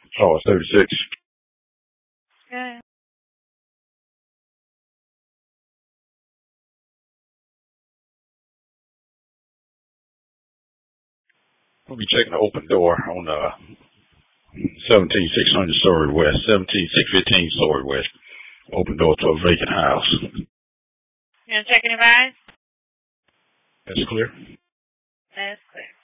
Oh, 36. Good. We'll be checking the open door on 17600 Story West, 17615 Story West. Open door to a vacant house. You want to check and advise? That's clear. That's clear.